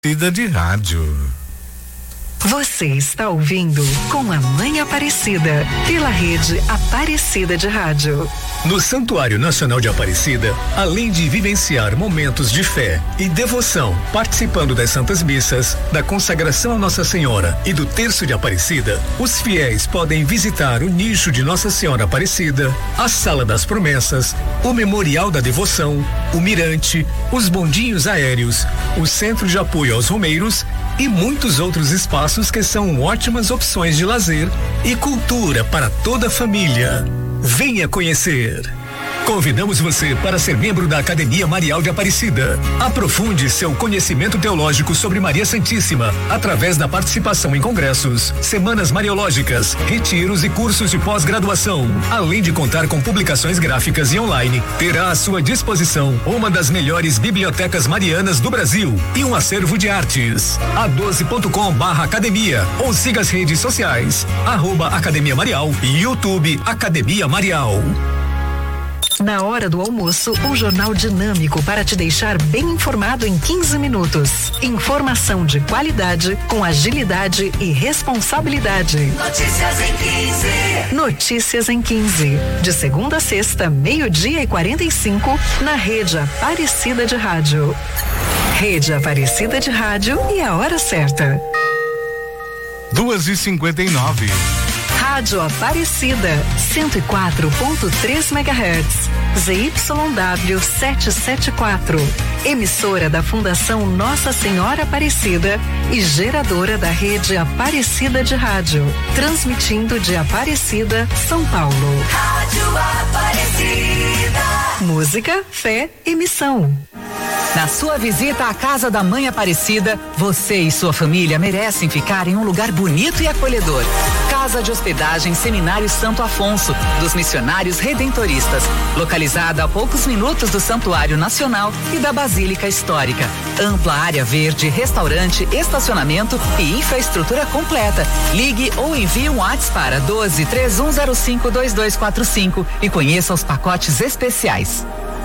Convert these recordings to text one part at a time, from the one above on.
De rádio. Você está ouvindo Com a Mãe Aparecida, pela rede Aparecida de Rádio. No Santuário Nacional de Aparecida, além de vivenciar momentos de fé e devoção, participando das Santas Missas, da consagração a Nossa Senhora e do Terço de Aparecida, os fiéis podem visitar o nicho de Nossa Senhora Aparecida, a Sala das Promessas, o Memorial da Devoção, o Mirante, os bondinhos aéreos, o Centro de Apoio aos Romeiros e muitos outros espaços que são ótimas opções de lazer e cultura para toda a família. Venha conhecer. Convidamos você para ser membro da Academia Marial de Aparecida. Aprofunde seu conhecimento teológico sobre Maria Santíssima através da participação em congressos, semanas mariológicas, retiros e cursos de pós-graduação. Além de contar com publicações gráficas e online, terá à sua disposição uma das melhores bibliotecas marianas do Brasil e um acervo de artes. a12.com/academia ou siga as redes sociais @Academia Marial e YouTube Academia Marial. Na hora do almoço, um jornal dinâmico para te deixar bem informado em 15 minutos. Informação de qualidade, com agilidade e responsabilidade. Notícias em 15. Notícias em 15. De segunda a sexta, 12:45, na rede Aparecida de Rádio. Rede Aparecida de Rádio e a hora certa. 2:59. Rádio Aparecida, 104.3 MHz, ZYW 774, emissora da Fundação Nossa Senhora Aparecida e geradora da rede Aparecida de Rádio, transmitindo de Aparecida, São Paulo. Rádio Aparecida. Música, fé e missão. Na sua visita à Casa da Mãe Aparecida, você e sua família merecem ficar em um lugar bonito e acolhedor. Casa de Hospedagem Seminário Santo Afonso, dos Missionários Redentoristas, localizada a poucos minutos do Santuário Nacional e da Basílica Histórica. Ampla área verde, restaurante, estacionamento e infraestrutura completa. Ligue ou envie um WhatsApp para 12-3105-2245 e conheça os pacotes especiais.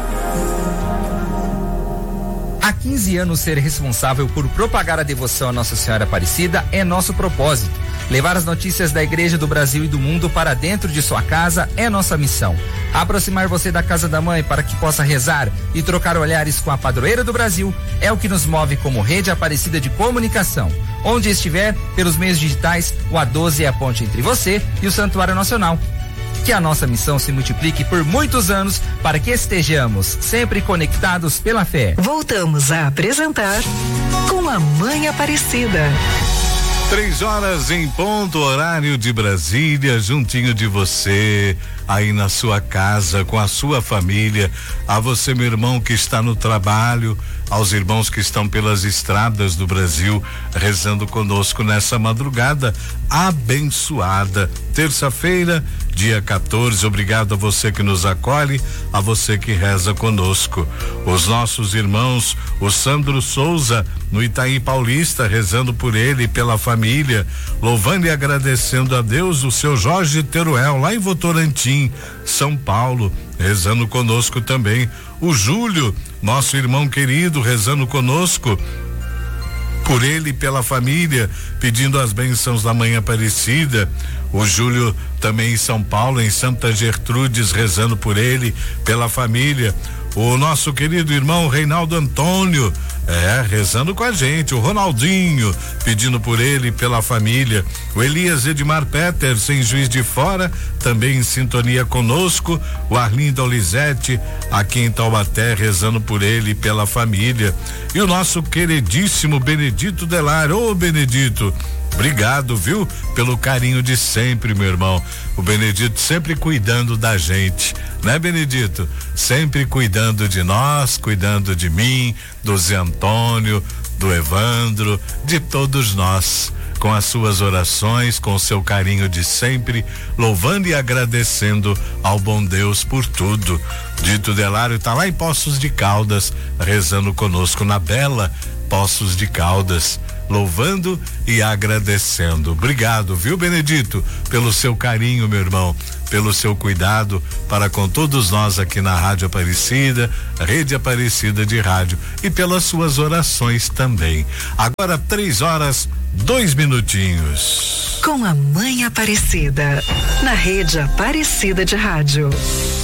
Há 15 anos, ser responsável por propagar a devoção a Nossa Senhora Aparecida é nosso propósito. Levar as notícias da Igreja do Brasil e do mundo para dentro de sua casa é nossa missão. Aproximar você da Casa da Mãe para que possa rezar e trocar olhares com a padroeira do Brasil é o que nos move como Rede Aparecida de Comunicação. Onde estiver, pelos meios digitais, o A12 é a ponte entre você e o Santuário Nacional. Que a nossa missão se multiplique por muitos anos para que estejamos sempre conectados pela fé. Voltamos a apresentar Com a Mãe Aparecida. 3h em ponto, horário de Brasília, juntinho de você, aí na sua casa, com a sua família, a você, meu irmão, que está no trabalho, aos irmãos que estão pelas estradas do Brasil, rezando conosco nessa madrugada abençoada. Terça-feira, dia 14, obrigado a você que nos acolhe, a você que reza conosco. Os nossos irmãos, o Sandro Souza, no Itaim Paulista, rezando por ele e pela família, louvando e agradecendo a Deus, o seu Jorge Teruel, lá em Votorantim, São Paulo, rezando conosco também. O Júlio, nosso irmão querido, rezando conosco, por ele e pela família, pedindo as bênçãos da Mãe Aparecida. O Júlio também em São Paulo, em Santa Gertrudes, rezando por ele, pela família. O nosso querido irmão Reinaldo Antônio, rezando com a gente. O Ronaldinho, pedindo por ele e pela família. O Elias Edmar Peters, em Juiz de Fora, também em sintonia conosco. O Arlindo Olizete, aqui em Taubaté, rezando por ele e pela família. E o nosso queridíssimo Benedito Delar. Ô, Benedito, obrigado, viu? Pelo carinho de sempre, meu irmão. O Benedito sempre cuidando da gente, né, Benedito? Sempre cuidando de nós, cuidando de mim, do Zé Antônio, do Evandro, de todos nós. Com as suas orações, com o seu carinho de sempre, louvando e agradecendo ao bom Deus por tudo. Dito Delário tá lá em Poços de Caldas, rezando conosco na bela Poços de Caldas, louvando e agradecendo. Obrigado, viu, Benedito, pelo seu carinho, meu irmão, pelo seu cuidado para com todos nós aqui na Rádio Aparecida, Rede Aparecida de Rádio, e pelas suas orações também. Agora 3:02. Com a Mãe Aparecida, na Rede Aparecida de Rádio.